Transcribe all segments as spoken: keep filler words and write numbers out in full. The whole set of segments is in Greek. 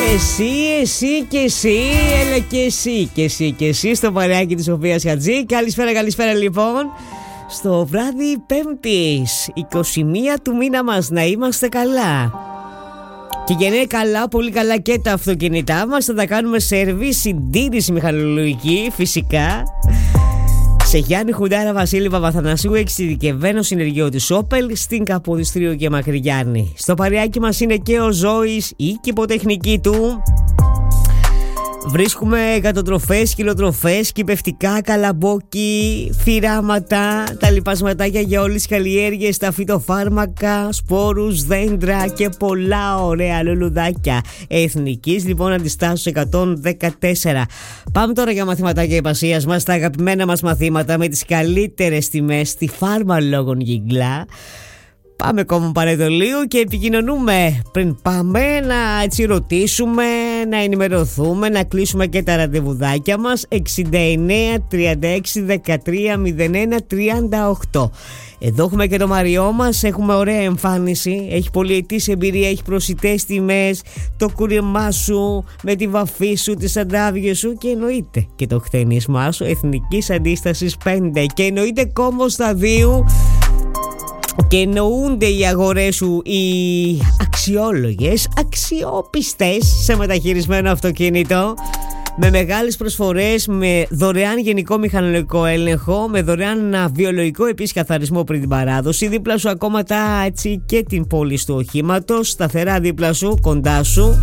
Εσύ, εσύ και εσύ, έλα και εσύ και εσύ και εσύ στο παρεάκι της Σοφίας Χατζή. Καλησπέρα, καλησπέρα λοιπόν. Στο βράδυ Πέμπτης, είκοσι μία του μήνα μας, να είμαστε καλά. Και για να είναι καλά, πολύ καλά και τα αυτοκίνητά μας, θα τα κάνουμε σερβίς, συντήρηση μηχανολογική φυσικά. Σε Γιάννη Χουντάρα Βασίλη Παπαθανασίου, εξειδικευμένο συνεργείο της Όπελ στην Καποδιστρίου και Μακρυγιάννη. Στο παρεάκι μας είναι και ο Ζώης, η κυποτεχνική του. Βρίσκουμε εκατοτροφές, κιλοτροφές, κυπευτικά, καλαμπόκι, θυράματα, τα λιπασματάκια για όλες τις καλλιέργειες, τα φυτοφάρμακα, σπόρους, δέντρα και πολλά ωραία λουλουδάκια. Εθνικής λοιπόν αντιστάσεως εκατόν δεκατέσσερα. Πάμε τώρα για μαθηματάκια υπασίας μας, τα αγαπημένα μας μαθήματα με τις καλύτερες τιμές στη Φάρμα Λόγων Γιγκλά. Πάμε κόμμα Πανετολίου και επικοινωνούμε πριν πάμε να έτσι ρωτήσουμε, να ενημερωθούμε, να κλείσουμε και τα ραντεβουδάκια μας. εξήντα εννέα τριάντα έξι δεκατρία μηδέν ένα τριάντα οκτώ. Εδώ έχουμε και το Μαριό μας, έχουμε ωραία εμφάνιση, έχει πολυετής εμπειρία, έχει προσιτές τιμές, το κούρεμά σου με τη βαφή σου, τις αντάβιες σου και εννοείται και το χτενισμά σου εθνικής αντίστασης πέντε και εννοείται κόμμο σταδίου. Και εννοούνται οι αγορές σου οι αξιόλογες, αξιόπιστες σε μεταχειρισμένο αυτοκίνητο, με μεγάλες προσφορές, με δωρεάν γενικό μηχανολογικό έλεγχο, με δωρεάν βιολογικό επίσης καθαρισμό πριν την παράδοση, δίπλα σου ακόμα τα έτσι και την πώληση του οχήματος, σταθερά δίπλα σου, κοντά σου.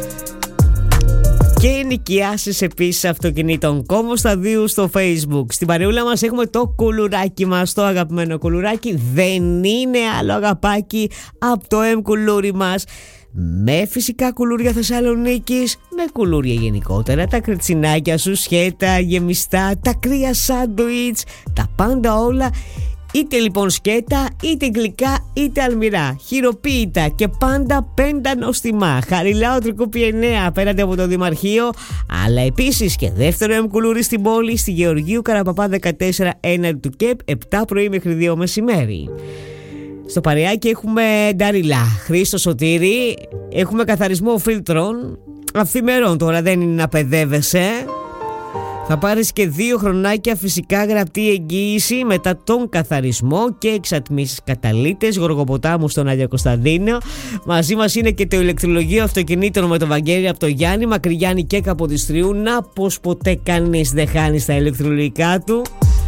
Και ενοικιάσεις επίσης αυτοκινήτων κόμμο σταδίου στο Facebook. Στην παρεούλα μας έχουμε το κουλουράκι μας, το αγαπημένο κουλουράκι. Δεν είναι άλλο αγαπάκι από το M κουλούρι μας. Με φυσικά κουλούρια Θεσσαλονίκης, με κουλούρια γενικότερα, τα κρετσινάκια σου, σκέτα, γεμιστά, τα κρύα σάντουιτς, τα πάντα όλα. Είτε λοιπόν σκέτα, είτε γλυκά, είτε αλμυρά, χειροποίητα και πάντα πέντα νοστιμά. Χαριλάου Τρικούπη εννέα απέναντι από το Δημαρχείο, αλλά επίσης και δεύτερο εμκουλούρι στην πόλη, στη Γεωργίου Καραπαπά δεκατέσσερα έναντι του ΚΕΠ, επτά πρωί μέχρι δύο μεσημέρι. Στο παρεάκι έχουμε Νταριλά, Χρήστο Σωτήρη, έχουμε καθαρισμό φίλτρων, αυθημερών τώρα, δεν είναι να παιδεύεσαι. Θα πάρεις και δύο χρονάκια φυσικά γραπτή εγγύηση μετά τον καθαρισμό και εξατμίσεις καταλύτες Γοργοποτάμου στον Άγιο Κωνσταντίνο. Μαζί μας είναι και το ηλεκτρολογείο αυτοκινήτων με το Βαγγέλη από το Γιάννη, Μακρυγιάννη και Καποδιστρίου. Να πως ποτέ κανείς δεν χάνει στα ηλεκτρολογικά του.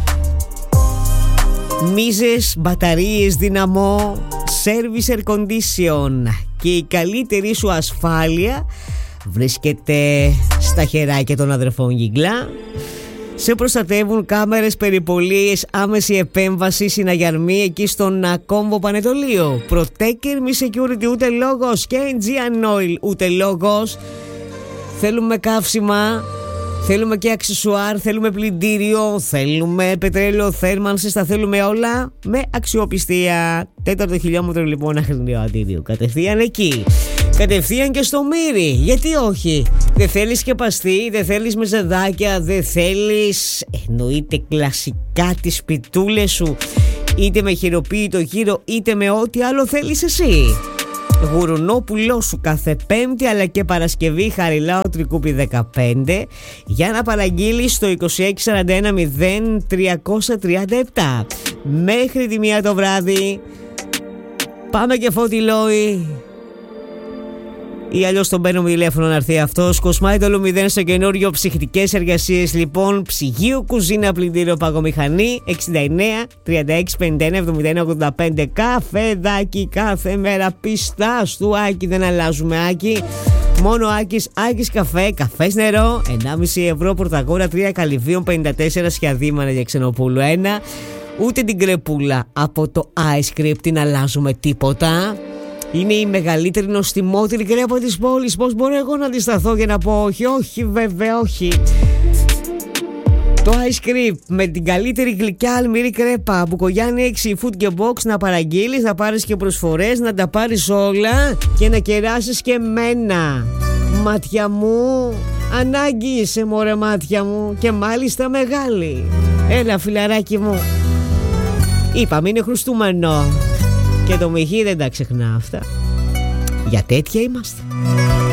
Μίζες, μπαταρίες, δυναμό, service air condition και η καλύτερη σου ασφάλεια βρίσκεται στα χεράκια των αδερφών Γιγκλά. Σε προστατεύουν κάμερες, περιπολίες, άμεση επέμβαση, συναγιαρμή εκεί στον κόμβο Πανετολείο. Protector, μη security ούτε λόγος και Aegean Oil ούτε λόγος. Θέλουμε καύσιμα, θέλουμε και αξεσουάρ, θέλουμε πλυντήριο, θέλουμε πετρέλαιο, θέρμανσης, τα θέλουμε όλα με αξιοπιστία. Τέταρτο χιλιόμετρο λοιπόν αχρηστιοατήριο. Κατευθείαν εκεί. Κατευθείαν και στο Μύρι, γιατί όχι. Δεν θέλεις και παστί, δεν θέλεις μεζεδάκια, δεν θέλεις εννοείται κλασικά τις πιτούλες σου, είτε με χειροποίητο γύρο είτε με ό,τι άλλο θέλεις εσύ. Γουρουνόπουλό σου κάθε Πέμπτη αλλά και Παρασκευή, Χαριλάου Τρικούπη δεκαπέντε, για να παραγγείλεις στο είκοσι έξι σαράντα ένα μηδέν τριακόσια τριάντα επτά. Μέχρι τη μία το βράδυ. Πάμε και Φώτη Λόι. Ή αλλιώς τον παίρνουμε τηλέφωνο να έρθει αυτός. Κοσμάει το Λουμιδέν στο καινούριο ψυχτικές εργασίες λοιπόν. Ψυγείο, κουζίνα, πλυντήριο, παγομηχανή. εξήντα εννέα τριάντα έξι πενήντα ένα εβδομήντα ένα ογδόντα πέντε. Καφεδάκι κάθε μέρα. Πιστά του Άκη, δεν αλλάζουμε Άκη. Μόνο Άκης, Άκης καφέ, καφές νερό. ενάμιση ευρώ Πορταγόρα τρία Καλυβίων πενήντα τέσσερα Σχιαδίμανα για Ξενοπούλου ένα. Ούτε την κρεπούλα από το Ice Cream την αλλάζουμε τίποτα. Είναι η μεγαλύτερη νοστιμότερη κρέπα της πόλης. Πώς μπορώ εγώ να αντισταθώ και να πω όχι, όχι βέβαια όχι. Το Ice Cream με την καλύτερη γλυκιά αλμυρή κρέπα Μπουκογιάννη έξι food και box, να παραγγείλεις, να πάρεις και προσφορές, να τα πάρεις όλα και να κεράσεις και μένα. Μάτια μου, ανάγκη είσαι μωρέ μάτια μου, και μάλιστα μεγάλη. Έλα φιλαράκι μου. Είπαμε είναι χρουστούμενο. Και το Μιχή δεν τα ξεχνά αυτά. Για τέτοια είμαστε.